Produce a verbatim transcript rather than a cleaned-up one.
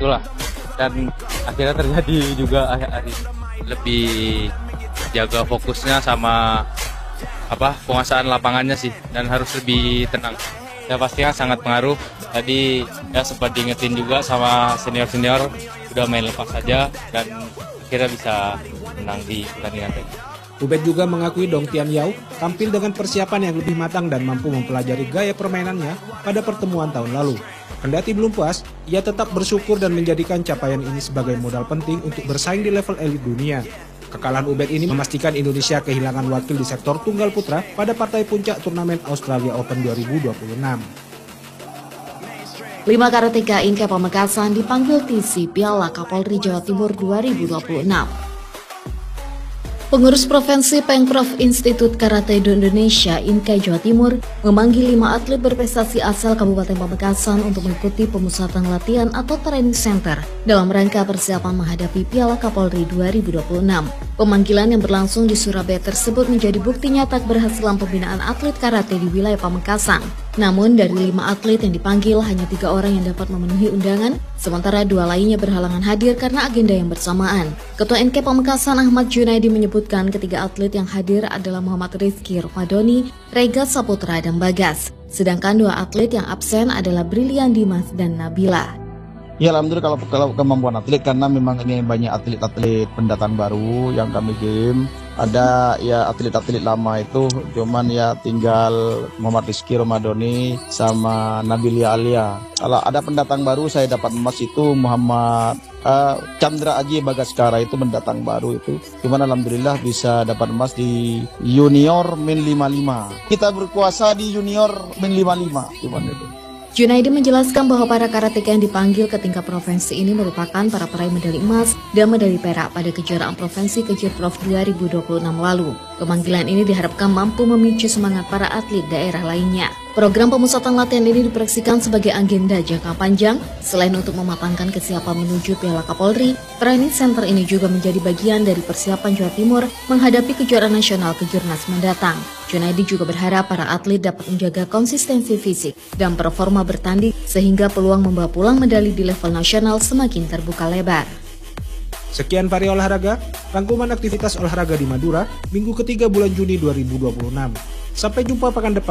itulah, dan akhirnya terjadi juga hari lebih jaga fokusnya sama apa penguasaan lapangannya sih, dan harus lebih tenang. Ya pastinya sangat pengaruh. Tadi ya sempat diingetin juga sama senior-senior udah main lepas saja dan akhirnya bisa menang di pertandingan tadi. Ubed juga mengakui Dong Tian Yau tampil dengan persiapan yang lebih matang dan mampu mempelajari gaya permainannya pada pertemuan tahun lalu. Kendati belum puas, ia tetap bersyukur dan menjadikan capaian ini sebagai modal penting untuk bersaing di level elit dunia. Kekalahan Ubed ini memastikan Indonesia kehilangan wakil di sektor tunggal putra pada partai puncak turnamen Australia Open dua ribu dua puluh enam. Lima karateka Inka Pamekasan dipanggil T C Piala Kapolri Jawa Timur dua ribu dua puluh enam. Pengurus Provinsi Pengprov Institut Karate Indonesia Inka Jawa Timur memanggil lima atlet berprestasi asal Kabupaten Pamekasan untuk mengikuti pemusatan latihan atau training center dalam rangka persiapan menghadapi Piala Kapolri dua ribu dua puluh enam. Pemanggilan yang berlangsung di Surabaya tersebut menjadi bukti nyata keberhasilan pembinaan atlet karate di wilayah Pamekasan. Namun dari lima atlet yang dipanggil hanya tiga orang yang dapat memenuhi undangan, sementara dua lainnya berhalangan hadir karena agenda yang bersamaan. Ketua N K Pamekasan Ahmad Junaidi menyebutkan ketiga atlet yang hadir adalah Muhammad Rizky Romadoni, Rega Saputra, dan Bagas. Sedangkan dua atlet yang absen adalah Brilian Dimas dan Nabila. Ya alhamdulillah kalau, kalau kemampuan atlet, karena memang ini banyak atlet-atlet pendatang baru yang kami kirim. Ada ya atlet-atlet lama itu, cuman ya tinggal Muhammad Rizky Romadoni sama Nabilia Alia. Kalau ada pendatang baru saya dapat emas itu Muhammad uh, Chandra Aji Bagaskara, itu pendatang baru itu. Cuman alhamdulillah bisa dapat emas di junior min lima puluh lima. Kita berkuasa di junior min lima puluh lima, cuman itu. Junaidi menjelaskan bahwa para karateka yang dipanggil ke tingkat provinsi ini merupakan para peraih medali emas dan medali perak pada kejuaraan provinsi Kejurprov dua ribu dua puluh enam lalu. Pemanggilan ini diharapkan mampu memicu semangat para atlet daerah lainnya. Program pemusatan latihan ini diproyeksikan sebagai agenda jangka panjang. Selain untuk mematangkan kesiapan menuju Piala Kapolri, training center ini juga menjadi bagian dari persiapan Jawa Timur menghadapi kejuaraan nasional Kejurnas mendatang. Junaidi juga berharap para atlet dapat menjaga konsistensi fisik dan performa bertanding sehingga peluang membawa pulang medali di level nasional semakin terbuka lebar. Sekian Varia Olahraga, rangkuman aktivitas olahraga di Madura, minggu ketiga bulan Juni dua ribu dua puluh enam. Sampai jumpa pekan depan.